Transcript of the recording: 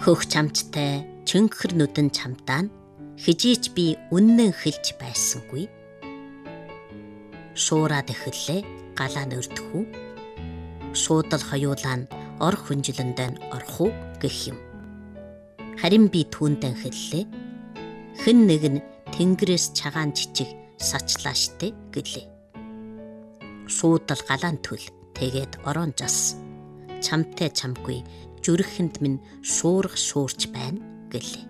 Хөх чамчтай чөнгөхөр нүдэн чамтаа нь хижээч би үннэн хэлж байсангүй. Шуураад эхэллээ галаа нөрдөхүү. Шуудал хоёулаа нь ор хүнжилэндээ орох уу гэх юм. Харин би түүндээ хэллээ. Хэн нэг нь тэнгэрээс чагаан жижиг сачлаа штэ гэлээ. Шуудал галаан түл тэгээд орон жас. Чамтай чамгүй зүрхэнд минь шуурх шуурч байна гэлээ.